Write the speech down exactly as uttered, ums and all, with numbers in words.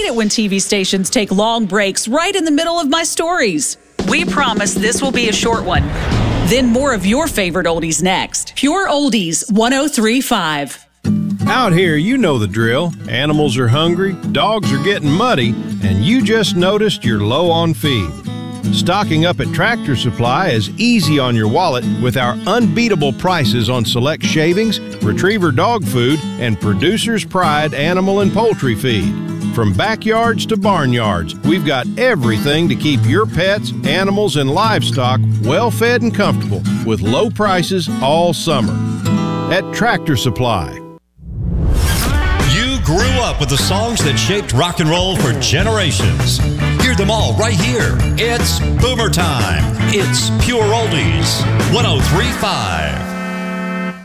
it when T V stations take long breaks right in the middle of my stories. We promise this will be a short one. Then more of your favorite oldies next. Pure Oldies one oh three point five. Out here, you know the drill. Animals are hungry, dogs are getting muddy, and you just noticed you're low on feed. Stocking up at Tractor Supply is easy on your wallet with our unbeatable prices on select shavings, retriever dog food, and Producer's Pride animal and poultry feed. From backyards to barnyards, we've got everything to keep your pets, animals, and livestock well fed and comfortable with low prices all summer. At Tractor Supply. You grew up with the songs that shaped rock and roll for generations. Hear them all right here. It's Boomer Time. It's Pure Oldies one oh three point five.